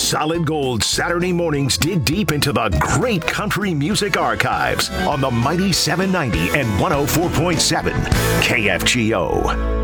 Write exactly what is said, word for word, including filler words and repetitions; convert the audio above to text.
Solid Gold Saturday mornings dig deep into the great country music archives on the mighty seven ninety and one oh four point seven K F G O.